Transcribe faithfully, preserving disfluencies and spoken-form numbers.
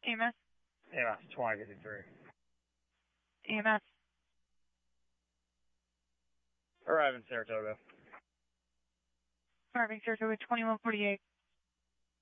E M S. E M S twenty fifty-three. E M S. Arriving Saratoga. Arriving Saratoga twenty-one forty-eight.